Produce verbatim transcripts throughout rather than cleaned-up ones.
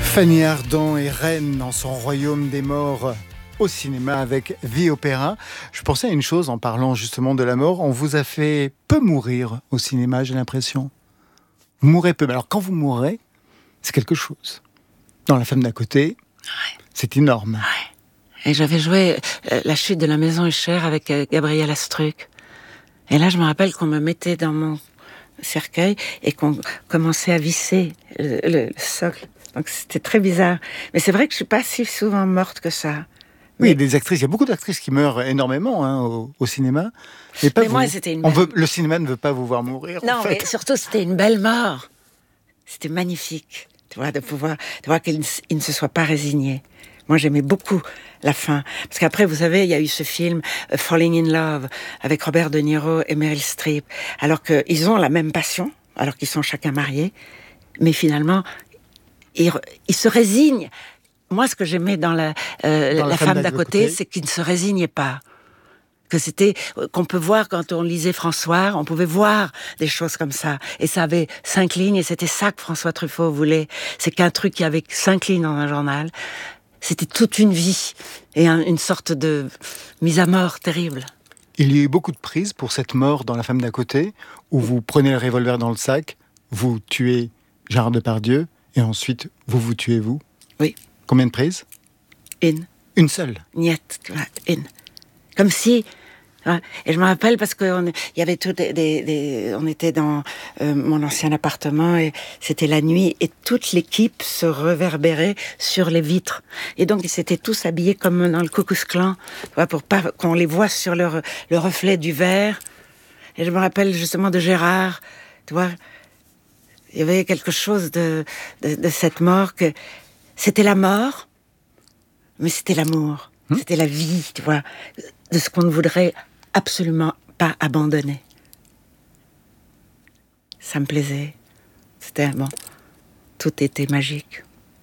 Fanny Ardant est reine dans son royaume des morts au cinéma avec Vie Opéra. Je pensais à une chose en parlant justement de la mort. On vous a fait peu mourir au cinéma, j'ai l'impression. Vous mourrez peu. Mais alors quand vous mourrez, c'est quelque chose. Dans La femme d'à côté, ouais. C'est énorme. Ouais. Et j'avais joué euh, La chute de la maison est chère avec euh, Gabriel Astruc. Et là, je me rappelle qu'on me mettait dans mon cercueil et qu'on commençait à visser le, le, le socle. Donc c'était très bizarre. Mais c'est vrai que je suis pas si souvent morte que ça. Oui, mais... des actrices. Il y a beaucoup d'actrices qui meurent énormément hein, au, au cinéma. Mais pas mais vous. moi, c'était une On belle... veut, le cinéma ne veut pas vous voir mourir. Non, en fait. mais surtout, c'était une belle mort. C'était magnifique, tu vois, de pouvoir, de voir qu'il ne, ne se soit pas résigné. Moi, j'aimais beaucoup la fin. Parce qu'après, vous savez, il y a eu ce film uh, Falling in Love avec Robert De Niro et Meryl Streep. Alors qu'ils ont la même passion, alors qu'ils sont chacun mariés. Mais finalement, ils, ils se résignent. Moi, ce que j'aimais dans La, euh, dans la, la femme, femme d'à côté, côté, c'est qu'ils ne se résignaient pas. Que c'était, qu'on peut voir quand on lisait François, on pouvait voir des choses comme ça. Et ça avait cinq lignes, et c'était ça que François Truffaut voulait. C'est qu'un truc qui avait cinq lignes dans un journal, c'était toute une vie. Et un, une sorte de mise à mort terrible. Il y a eu beaucoup de prises pour cette mort dans La femme d'à côté, où vous prenez le revolver dans le sac, vous tuez Gérard Depardieu, et ensuite, vous vous tuez vous. Oui. Combien de prises? Une. Une seule? Niet, une. Comme si... Et je me rappelle parce qu'il y avait tout des, des, des... On était dans euh, mon ancien appartement et c'était la nuit et toute l'équipe se réverbérait sur les vitres. Et donc ils s'étaient tous habillés comme dans le Ku Klux Klan pour pas qu'on les voie sur le, le reflet du verre. Et je me rappelle justement de Gérard, tu vois. Il y avait quelque chose de, de, de cette mort que... C'était la mort, mais c'était l'amour. Mmh. C'était la vie, tu vois, de ce qu'on ne voudrait absolument pas abandonner. Ça me plaisait. C'était bon. Tout était magique.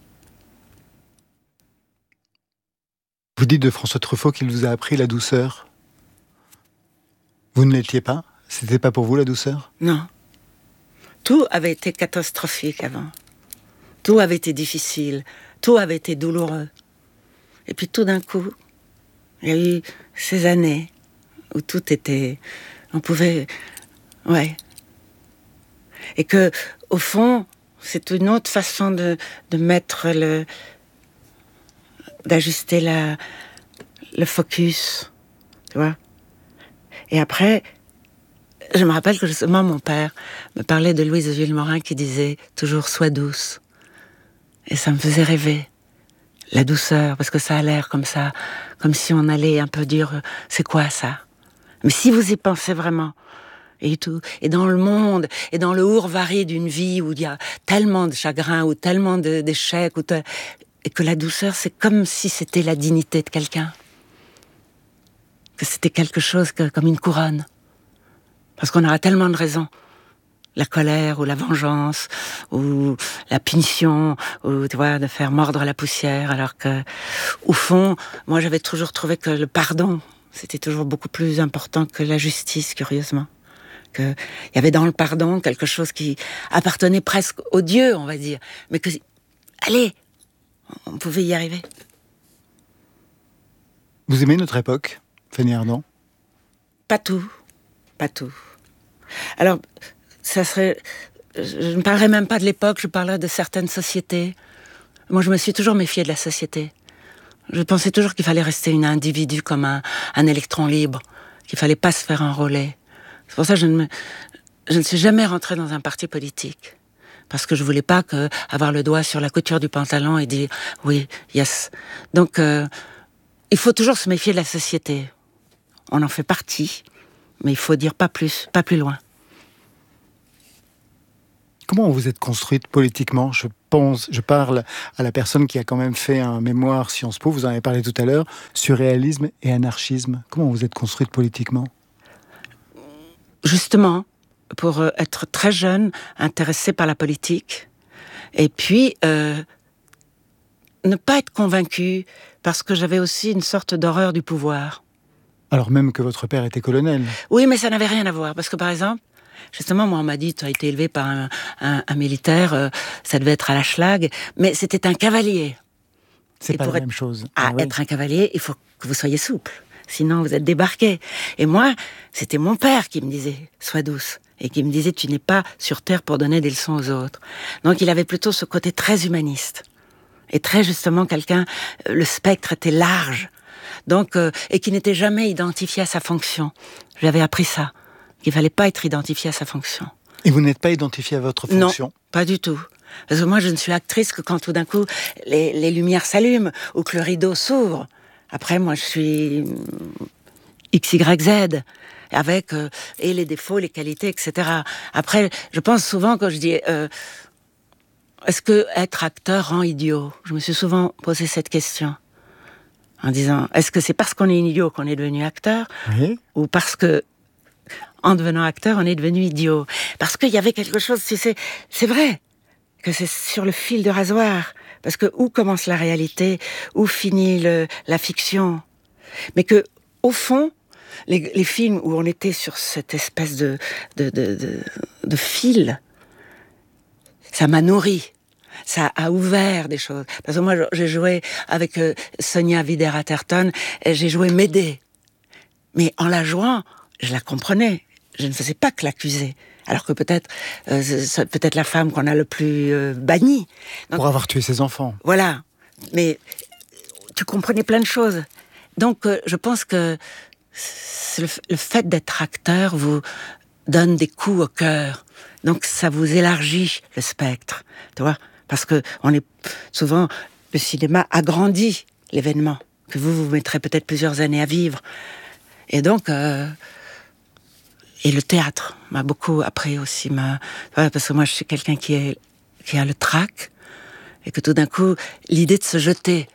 Vous dites de François Truffaut qu'il vous a appris la douceur. Vous ne l'étiez pas? C'était pas pour vous la douceur? Non. Tout avait été catastrophique avant. Tout avait été difficile. Tout avait été douloureux. Et puis tout d'un coup, il y a eu ces années où tout était... On pouvait... Ouais. Et que, au fond, c'est une autre façon de, de mettre le... d'ajuster la, le focus. Tu vois? Et après, je me rappelle que justement mon père me parlait de Louise de Villemorin qui disait toujours « sois douce ». Et ça me faisait rêver. La douceur, parce que ça a l'air comme ça, comme si on allait un peu dire « c'est quoi ça ?» Mais si vous y pensez vraiment, et tout, et dans le monde, et dans le hourvari d'une vie où il y a tellement de chagrin, ou tellement de, d'échecs, ou te... et que la douceur, c'est comme si c'était la dignité de quelqu'un. Que c'était quelque chose que, comme une couronne. Parce qu'on aura tellement de raisons. La colère, ou la vengeance, ou la punition, ou tu vois, de faire mordre la poussière, alors que, au fond, moi j'avais toujours trouvé que le pardon, c'était toujours beaucoup plus important que la justice, curieusement. Qu'il y avait dans le pardon quelque chose qui appartenait presque au Dieu, on va dire. Mais que, allez, on pouvait y arriver. Vous aimez notre époque, Fanny Ardant? Pas tout, pas tout. Alors, ça serait... Je ne parlerai même pas de l'époque, je parlerai de certaines sociétés. Moi, je me suis toujours méfiée de la société. Je pensais toujours qu'il fallait rester un individu comme un, un électron libre, qu'il fallait pas se faire enrôler. C'est pour ça que je ne, me, je ne suis jamais rentrée dans un parti politique. Parce que je voulais pas que, avoir le doigt sur la couture du pantalon et dire « oui, yes ». Donc, euh, il faut toujours se méfier de la société. On en fait partie, mais il faut dire pas plus, pas plus loin. Comment vous êtes construite politiquement? Je pense, je parle à la personne qui a quand même fait un mémoire Sciences Po, vous en avez parlé tout à l'heure, surréalisme et anarchisme. Comment vous êtes construite politiquement? Justement, pour être très jeune, intéressée par la politique, et puis euh, ne pas être convaincue, parce que j'avais aussi une sorte d'horreur du pouvoir. Alors même que votre père était colonel? Oui, mais ça n'avait rien à voir, parce que par exemple, Justement, moi, on m'a dit, tu as été élevé par un, un, un militaire, euh, ça devait être à la Schlag, mais c'était un cavalier. C'est Et pas la pour être, même chose. À Ah oui. être un cavalier, il faut que vous soyez souple. Sinon, vous êtes débarqué. Et moi, c'était mon père qui me disait, sois douce. Et qui me disait, tu n'es pas sur Terre pour donner des leçons aux autres. Donc, il avait plutôt ce côté très humaniste. Et très justement, quelqu'un, le spectre était large. Donc, euh, et qui n'était jamais identifié à sa fonction. J'avais appris ça. Qu'il fallait pas être identifié à sa fonction. Et vous n'êtes pas identifié à votre fonction? Non, pas du tout. Parce que moi, je ne suis actrice que quand tout d'un coup, les, les lumières s'allument ou que le rideau s'ouvre. Après, moi, je suis X Y Z, avec euh, et les défauts, les qualités, et cetera. Après, je pense souvent quand je dis euh, est-ce que être acteur rend idiot? Je me suis souvent posé cette question en disant est-ce que c'est parce qu'on est idiot qu'on est devenu acteur, Oui. ou parce que en devenant acteur, on est devenu idiot? Parce qu'il y avait quelque chose, tu sais, c'est vrai que c'est sur le fil de rasoir. Parce que où commence la réalité, où finit le, la fiction? Mais que, au fond, les, les films où on était sur cette espèce de, de, de, de, de fil, ça m'a nourri. Ça a ouvert des choses. Parce que moi, j'ai joué avec euh, Sonia Wider-Atherton, et j'ai joué Médée. Mais en la jouant, je la comprenais. Je ne faisais pas que l'accuser. Alors que peut-être, euh, c'est peut-être la femme qu'on a le plus euh, bannie. Donc, pour avoir tué ses enfants. Voilà. Mais tu comprenais plein de choses. Donc, euh, je pense que le, le fait d'être acteur vous donne des coups au cœur. Donc, ça vous élargit le spectre. Tu vois? Parce que on est souvent, le cinéma agrandit l'événement que vous vous mettrez peut-être plusieurs années à vivre. Et donc, euh, et le théâtre m'a beaucoup appris aussi. M'a, parce que moi, je suis quelqu'un qui, est, qui a le trac, et que tout d'un coup, l'idée de se jeter.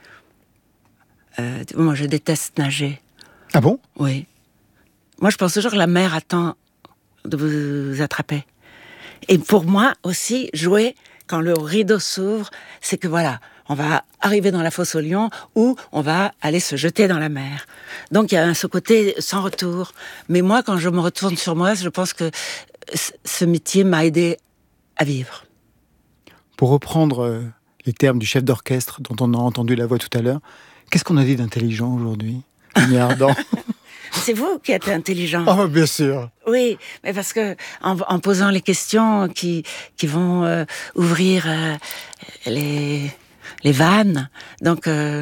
Euh, moi, je déteste nager. Ah bon? Oui. Moi, je pense toujours que la mer attend de vous attraper. Et pour moi aussi, jouer, quand le rideau s'ouvre, c'est que voilà, on va arriver dans la fosse aux lions ou on va aller se jeter dans la mer. Donc il y a ce côté sans retour. Mais moi, quand je me retourne sur moi, je pense que ce métier m'a aidé à vivre. Pour reprendre euh, les termes du chef d'orchestre dont on a entendu la voix tout à l'heure, qu'est-ce qu'on a dit d'intelligent aujourd'hui, Fanny Ardant? C'est vous qui êtes intelligent. Oh, bien sûr. Oui, mais parce que en, en posant les questions qui qui vont euh, ouvrir euh, les les vannes. Donc, euh,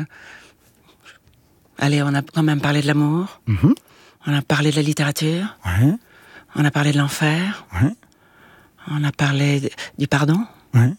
allez, on a quand même parlé de l'amour. Mm-hmm. On a parlé de la littérature. Ouais. On a parlé de l'enfer. Ouais. On a parlé de, du pardon. Ouais.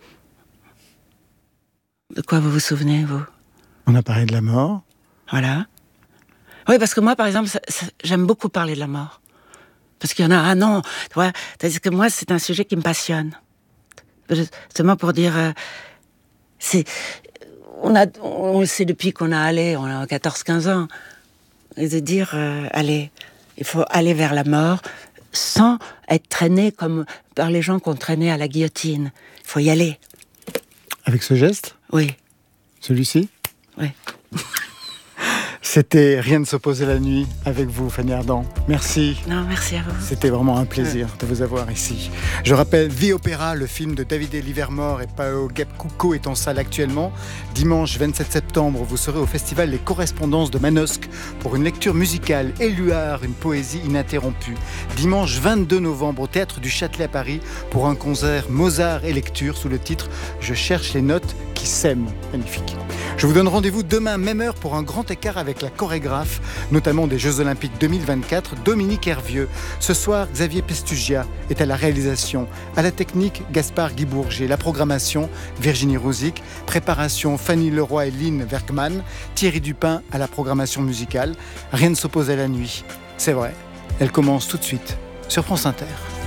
De quoi vous vous souvenez, vous? On a parlé de la mort. Voilà. Oui, parce que moi, par exemple, ça, ça, j'aime beaucoup parler de la mort. Parce qu'il y en a, ah non, tu vois, c'est que moi, c'est un sujet qui me passionne. Justement pour dire, euh, c'est, on a, on le sait depuis qu'on a allé, on a quatorze quinze ans, et de dire, euh, allez, il faut aller vers la mort sans être traîné comme par les gens qu'on traînait à la guillotine. Il faut y aller. Avec ce geste? Oui. Celui-ci? Oui. C'était Rien ne s'opposait la nuit avec vous, Fanny Ardant. Merci. Non, merci à vous. C'était vraiment un plaisir de vous avoir ici. Je rappelle, Vie Opéra, le film de David Livermore et Pao Gepkuko est en salle actuellement. Dimanche vingt-sept septembre, vous serez au festival Les Correspondances de Manosque pour une lecture musicale, Éluard, une poésie ininterrompue. Dimanche vingt-deux novembre, au Théâtre du Châtelet à Paris, pour un concert Mozart et lecture sous le titre « Je cherche les notes qui s'aiment ». Magnifique. Je vous donne rendez-vous demain, même heure, pour un grand écart avec la chorégraphe, notamment des Jeux Olympiques deux mille vingt-quatre, Dominique Hervieux. Ce soir, Xavier Pestugia est à la réalisation, à la technique, Gaspard Guibourger, la programmation, Virginie Rouzic, préparation, Fanny Leroy et Lynn Werkman, Thierry Dupin à la programmation musicale. Rien ne s'oppose à la nuit. C'est vrai, elle commence tout de suite sur France Inter.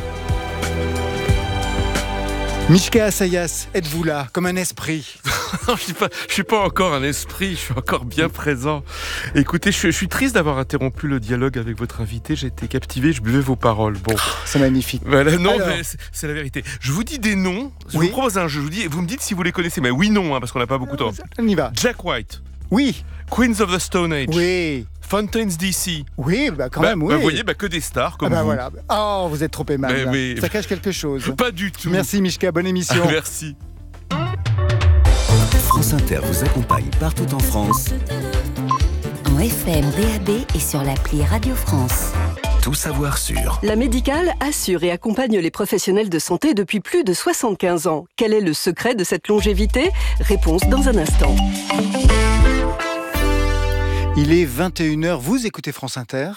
Mishka Assayas, êtes-vous là, comme un esprit? Non, je ne suis, suis pas encore un esprit, je suis encore bien présent. Écoutez, je, je suis triste d'avoir interrompu le dialogue avec votre invité. J'ai été captivé, je buvais vos paroles. Bon, c'est magnifique. Voilà, non, Alors... mais c'est, c'est la vérité. Je vous dis des noms, je oui. vous propose un jeu, je vous dis, vous me dites si vous les connaissez, mais oui, non, hein, parce qu'on n'a pas beaucoup de temps. On y va. Jack White. Oui. Queens of the Stone Age. Oui. Fountains D C. Oui, bah quand Bah, même, oui. bah, vous voyez, bah, que des stars comme ah bah vous. voilà. Oh, vous êtes trop aimable. Mais oui. Ça cache quelque chose. Pas du tout. Merci Mishka, bonne émission. Merci. France Inter vous accompagne partout en France. En F M, D A B et sur l'appli Radio France. Tout savoir sur. La Médicale assure et accompagne les professionnels de santé depuis plus de soixante-quinze ans. Quel est le secret de cette longévité ? Réponse dans un instant. Il est vingt et une heures, vous écoutez France Inter.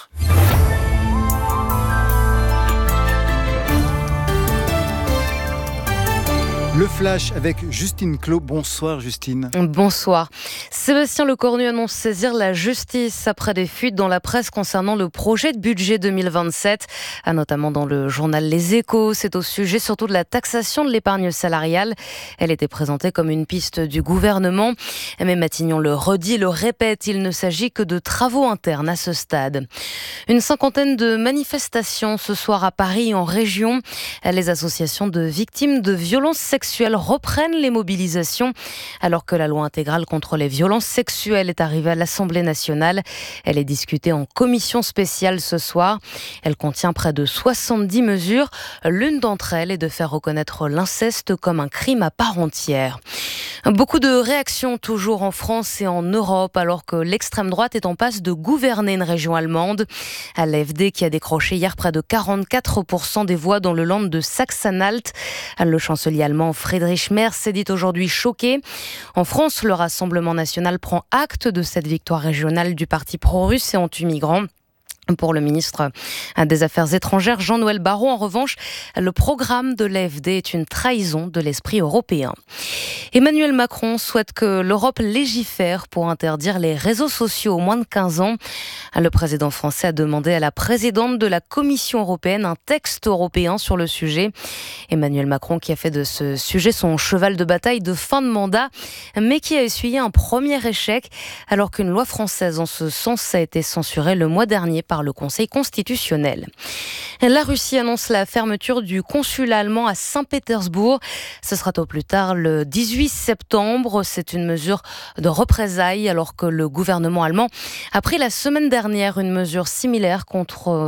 Le Flash avec Justine Clos. Bonsoir Justine. Bonsoir. Sébastien Lecornu annonce saisir la justice après des fuites dans la presse concernant le projet de budget deux mille vingt-sept, notamment dans le journal Les Échos. C'est au sujet surtout de la taxation de l'épargne salariale. Elle était présentée comme une piste du gouvernement. Mais Matignon le redit, le répète, il ne s'agit que de travaux internes à ce stade. Une cinquantaine de manifestations ce soir à Paris et en région. Les associations de victimes de violences sexuelles reprennent les mobilisations alors que la loi intégrale contre les violences sexuelles est arrivée à l'Assemblée nationale. Elle est discutée en commission spéciale ce soir. Elle contient près de soixante-dix mesures. L'une d'entre elles est de faire reconnaître l'inceste comme un crime à part entière. Beaucoup de réactions toujours en France et en Europe alors que l'extrême droite est en passe de gouverner une région allemande. À l'A F D qui a décroché hier près de quarante-quatre pour cent des voix dans le land de Saxe-Anhalt. Le chancelier allemand Friedrich Merz s'est dit aujourd'hui choqué. En France, le Rassemblement national prend acte de cette victoire régionale du parti pro-russe et anti-migrant. Pour le ministre des Affaires étrangères, Jean-Noël Barrot, en revanche, le programme de l'A F D est une trahison de l'esprit européen. Emmanuel Macron souhaite que l'Europe légifère pour interdire les réseaux sociaux aux moins de quinze ans. Le président français a demandé à la présidente de la Commission européenne un texte européen sur le sujet. Emmanuel Macron qui a fait de ce sujet son cheval de bataille de fin de mandat, mais qui a essuyé un premier échec alors qu'une loi française en ce sens a été censurée le mois dernier par le Conseil constitutionnel. La Russie annonce la fermeture du consulat allemand à Saint-Pétersbourg. Ce sera au plus tard le dix-huit septembre. C'est une mesure de représailles alors que le gouvernement allemand a pris la semaine dernière une mesure similaire contre